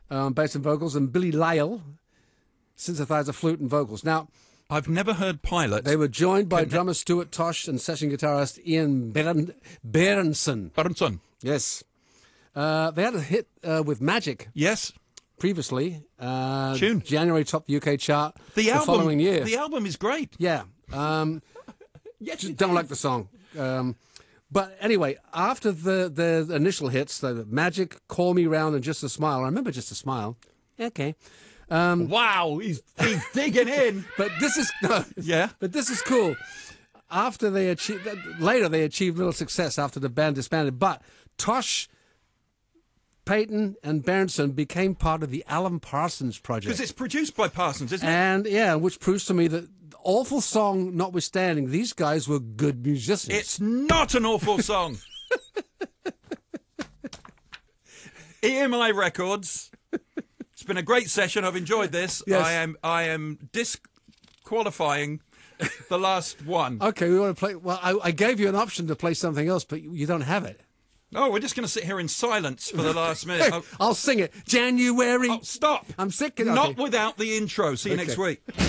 bass and vocals, and Billy Lyle, synthesizer, flute, and vocals. Now, I've never heard Pilot. they were joined by drummer Stuart Tosh and session guitarist Ian Berenson. Baronson. Yes. They had a hit with Magic Yes. previously. Tune. January topped the UK chart The album, following year. The album is great. Yeah. Yes, Just don't like the song. But anyway, after the initial hits, the Magic, Call Me Round, and Just a Smile. I remember Just a Smile. Okay. Wow, he's digging in. But this is no, Yeah. But this is cool. After they achieved later, they achieved little success after the band disbanded. But Tosh, Payton, and Berenson became part of the Alan Parsons Project. Because it's produced by Parsons, isn't it? And yeah, which proves to me that, awful song notwithstanding, these guys were good musicians. It's not an awful song. EMI Records. It's been a great session. I've enjoyed this. Yes. I am disqualifying the last one. Okay, we want to play. Well, I gave you an option to play something else, but you don't have it. Oh, we're just going to sit here in silence for the last minute. I'll sing it. January. Oh, stop. I'm sick. Not without the intro. See you next week.